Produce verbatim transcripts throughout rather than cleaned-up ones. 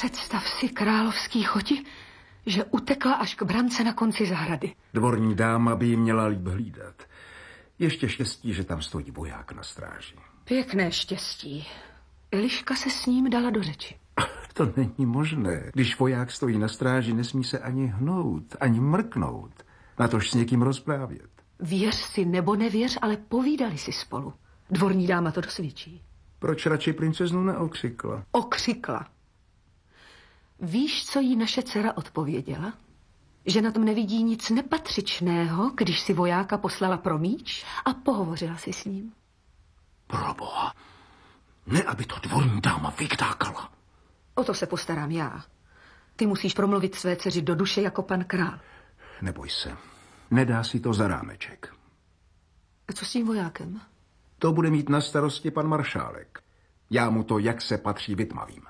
Představ si, královský choti, že utekla až k brance na konci zahrady. Dvorní dáma by ji měla líp hlídat. Ještě štěstí, že tam stojí voják na stráži. Pěkné štěstí. Eliška se s ním dala do řeči. To není možné. Když voják stojí na stráži, nesmí se ani hnout, ani mrknout. Natož s někým rozprávět. Věř si nebo nevěř, ale povídali si spolu. Dvorní dáma to dosvědčí. Proč radši princeznu neokřikla? Okřikla. Víš, co jí naše dcera odpověděla? Že na tom nevidí nic nepatřičného, když si vojáka poslala pro míč a pohovořila si s ním. Proboha, ne, aby to dvorní dáma vyktákala. O to se postarám já. Ty musíš promluvit své dceři do duše jako pan král. Neboj se, nedá si to za rámeček. A co s tím vojákem? To bude mít na starosti pan maršálek. Já mu to, jak se patří, vytmavím.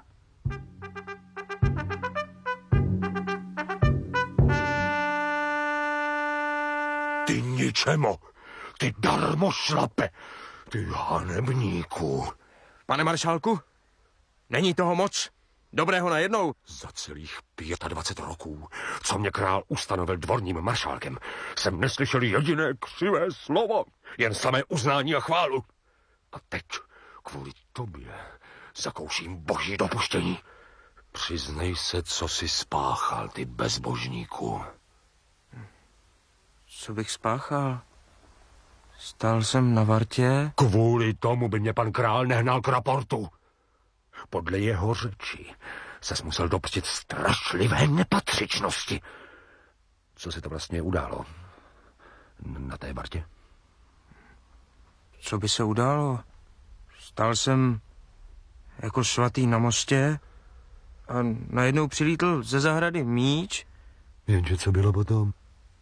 Ty ničemo, ty darmošlape, ty hanebníku. Pane maršálku, není toho moc? Dobrého najednou? Za celých dvacet pět roků, co mě král ustanovil dvorním maršálkem, jsem neslyšel jediné křivé slovo, jen samé uznání a chválu. A teď kvůli tobě zakouším boží dopuštění. Přiznej se, co jsi spáchal, ty bezbožníku. Co bych spáchal? Stál jsem na vartě? Kvůli tomu by mě pan král nehnal k raportu. Podle jeho řeči ses musel dopustit strašlivé nepatřičnosti. Co se to vlastně událo na té vartě? Co by se událo? Stál jsem jako svatý na mostě a najednou přilítl ze zahrady míč. Jenže co bylo potom?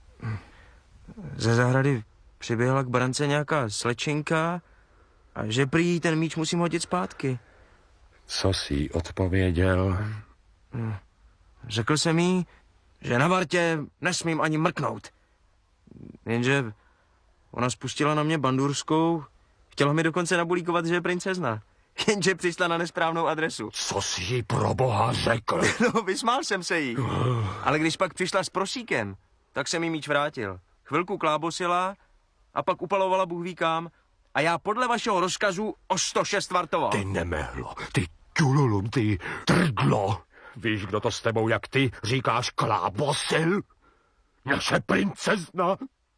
Ze zahrady přiběhla k brance nějaká slečinka a že prý ten míč musím hodit zpátky. Co jsi odpověděl? Řekl jsem jí, že na vartě nesmím ani mrknout. Jenže ona spustila na mě bandurskou, chtěla mi dokonce nabulíkovat, že je princezna. Jenže přišla na nesprávnou adresu. Co jsi jí pro boha řekl? No, vysmál jsem se jí. Ale když pak přišla s prosíkem, tak jsem jí míč vrátil. Chvilku klábosila a pak upalovala Bůh ví kam a já podle vašeho rozkazu o sto šest vartoval. Ty nemehlo, ty tululum, ty trdlo. Víš, kdo to s tebou jak ty říkáš klábosil? Naše princezna.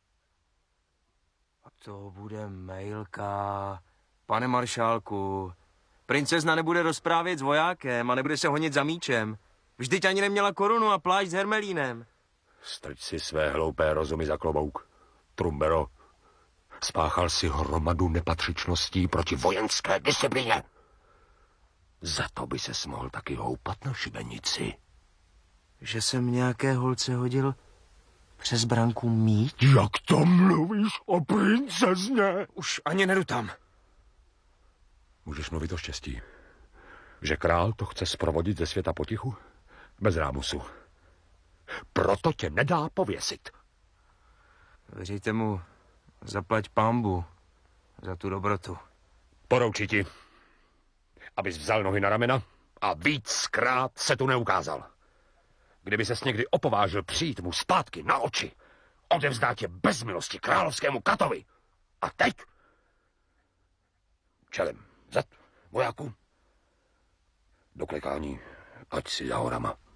A to bude mailka. Pane maršálku, princezna nebude rozprávět s vojákem a nebude se honit za míčem. Vždyť ani neměla korunu a plášť s hermelínem. Strč si své hloupé rozumy za klobouk. Trumbero, spáchal si hromadu nepatřičností proti vojenské disciplině. Za to by ses mohl taky houpat na šibenici. Že jsem nějaké holce hodil přes branku míč? Jak to mluvíš o princezně? Už ani nedu tam. Můžeš mluvit o štěstí. Že král to chce zprovodit ze světa potichu? Bez rámusu. Proto tě nedá pověsit. Věříte mu, zaplať pambu za tu dobrotu. Porouči ti, abys vzal nohy na ramena a víckrát se tu neukázal. Kdyby ses někdy opovážil přijít mu zpátky na oči, odevzdá tě bez milosti královskému katovi. A teď? Čelem, zad, vojáku. Do klekání, ať si za horama.